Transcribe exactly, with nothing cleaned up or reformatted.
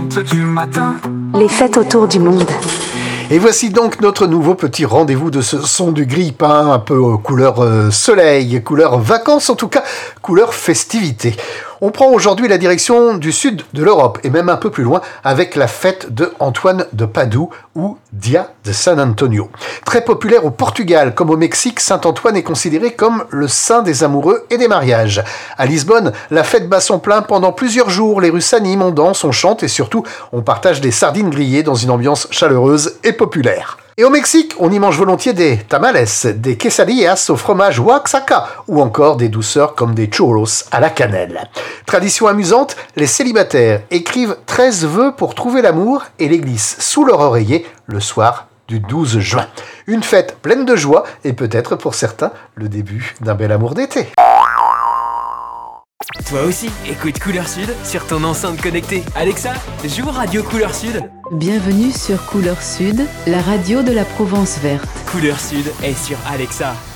trente du matin. Les fêtes autour du monde. Et voici donc notre nouveau petit rendez-vous de ce son du grille-pain, un peu couleur euh, soleil, couleur vacances, en tout cas couleur festivité. On prend aujourd'hui la direction du sud de l'Europe et même un peu plus loin avec la fête de Antoine de Padoue ou Dia de San Antonio. Très populaire au Portugal comme au Mexique, Saint-Antoine est considéré comme le saint des amoureux et des mariages. À Lisbonne, la fête bat son plein pendant plusieurs jours. Les rues s'animent, on danse, on chante et surtout on partage des sardines grillées dans une ambiance chaleureuse et populaire. Et au Mexique, on y mange volontiers des tamales, des quesadillas au fromage Oaxaca ou encore des douceurs comme des churros à la cannelle. Tradition amusante, les célibataires écrivent treize vœux pour trouver l'amour et les glissent sous leur oreiller le soir du douze juin. Une fête pleine de joie et peut-être pour certains le début d'un bel amour d'été. Toi aussi, écoute Couleur Sud sur ton enceinte connectée. Alexa, joue Radio Couleur Sud. Bienvenue sur Couleur Sud, la radio de la Provence verte. Couleur Sud est sur Alexa.